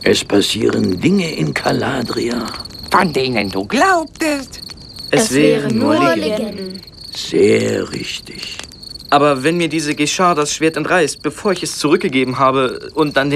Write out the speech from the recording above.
Es passieren Dinge in Caladria, von denen du glaubtest. Es wären nur Legenden. Sehr richtig. Aber wenn mir diese Geschar das Schwert entreißt, bevor ich es zurückgegeben habe und dann